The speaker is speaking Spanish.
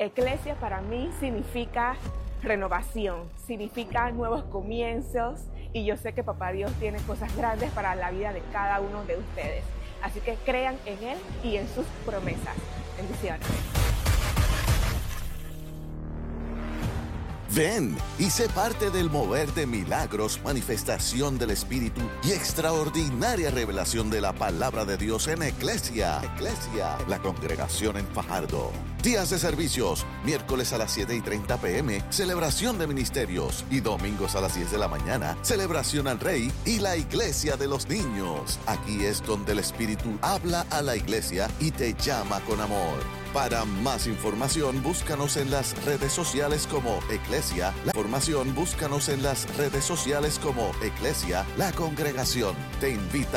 Eclesia para mí significa renovación, significa nuevos comienzos y yo sé que Papá Dios tiene cosas grandes para la vida de cada uno de ustedes. Así que crean en Él y en sus promesas. Bendiciones. Ven y sé parte del mover de milagros, manifestación del Espíritu y extraordinaria revelación de la palabra de Dios en Eclesia, la congregación en Fajardo. Días de servicios, miércoles a las 7:30 p.m., celebración de ministerios y domingos a las 10 de la mañana, celebración al Rey y la Iglesia de los Niños. Aquí es donde el Espíritu habla a la iglesia y te llama con amor. Para más información, búscanos en las redes sociales como Eclesia. Búscanos en las redes sociales como Eclesia, la congregación. Te invita